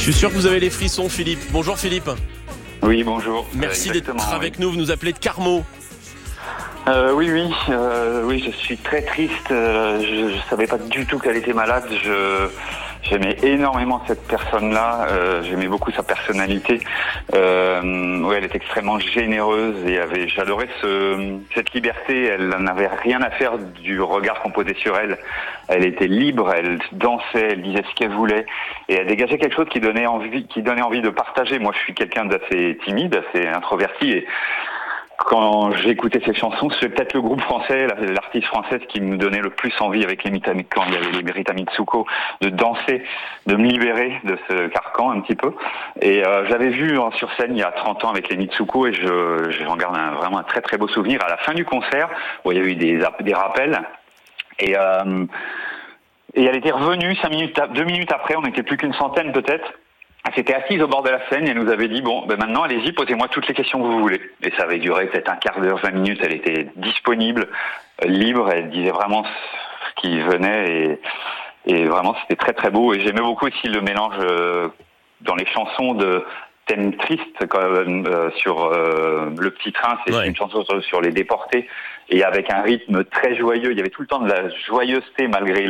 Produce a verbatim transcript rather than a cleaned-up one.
suis sûr que vous avez les frissons, Philippe. Bonjour Philippe. Oui, bonjour. Merci euh, d'être oui. avec nous. Vous nous appelez de Carmaux. Euh, oui, oui, euh, oui, je suis très triste. Euh, je, je savais pas du tout qu'elle était malade. Je j'aimais énormément cette personne-là. Euh, j'aimais beaucoup sa personnalité. Euh, oui, elle était extrêmement généreuse et avait. J'adorais ce cette liberté. Elle n'avait rien à faire du regard qu'on posait sur elle. Elle était libre. Elle dansait. Elle disait ce qu'elle voulait et elle dégageait quelque chose qui donnait envie, qui donnait envie de partager. Moi, je suis quelqu'un d'assez timide, assez introverti et quand j'écoutais ces chansons, c'est peut-être le groupe français, l'artiste française qui me donnait le plus envie avec les Mita, quand il y avait les Rita Mitsuko, de danser, de me libérer de ce carcan un petit peu. Et euh, j'avais vu hein, sur scène il y a trente ans avec les Mitsuko et je, j'en garde un, vraiment un très très beau souvenir. À la fin du concert, où il y a eu des, des rappels et, euh, et elle était revenue cinq minutes, deux minutes après, on n'était plus qu'une centaine peut-être. Elle s'était assise au bord de la scène et elle nous avait dit « Bon, ben maintenant, allez-y, posez-moi toutes les questions que vous voulez. » Et ça avait duré peut-être un quart d'heure, vingt minutes. Elle était disponible, libre. Elle disait vraiment ce qui venait et, et vraiment, c'était très, très beau. Et j'aimais beaucoup aussi le mélange euh, dans les chansons de thèmes tristes comme, euh, sur euh, Le Petit Train. C'est ouais. une chanson sur, sur les déportés et avec un rythme très joyeux. Il y avait tout le temps de la joyeuseté malgré